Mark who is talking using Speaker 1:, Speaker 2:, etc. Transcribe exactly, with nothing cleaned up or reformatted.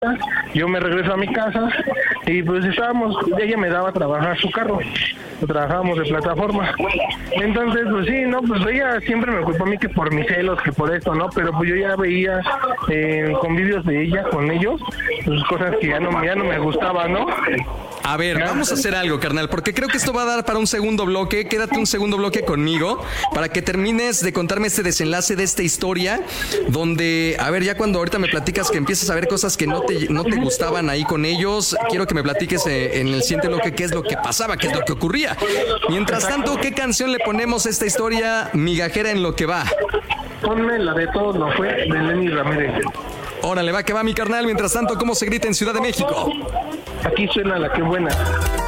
Speaker 1: yo me regreso a mi casa y pues estábamos, ella me daba a trabajar su carro, trabajábamos de plataforma. Entonces, pues sí, no, pues ella siempre me culpó a mí que por mis celos, que por esto, ¿no? Pero pues yo ya veía eh, convivios de ella con ellos, pues cosas que ya no, ya no me gustaban, ¿no?
Speaker 2: A ver, vamos a hacer algo, carnal, porque creo que esto va a dar para un segundo bloque. Quédate un segundo bloque conmigo para que termines de contarme este desenlace de esta historia, donde, a ver, ya cuando ahorita me platicas que empiezas a ver cosas que no te, no te gustaban ahí con ellos, quiero que me platiques eh, en el siguiente bloque qué es lo que pasaba, qué es lo que ocurría. Mientras tanto, ¿qué canción le ponemos a esta historia migajera en lo que va?
Speaker 1: Ponme la de Todo No Fue, de Lenny Ramírez.
Speaker 2: Órale, va que va, mi carnal. Mientras tanto, ¿cómo se grita en Ciudad de México?
Speaker 1: Aquí suena La Qué Buena.